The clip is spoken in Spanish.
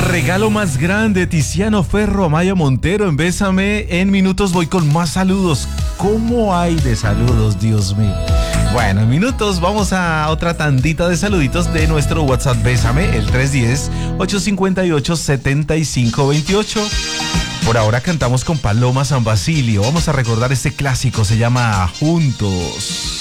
regalo más grande, Tiziano Ferro, Amaya Montero, en Bésame. En minutos voy con más saludos. ¿Cómo hay de saludos, Dios mío? Bueno, en minutos vamos a otra tandita de saluditos de nuestro WhatsApp Bésame, el 310-858-7528. Por ahora cantamos con Paloma San Basilio. Vamos a recordar este clásico, se llama Juntos.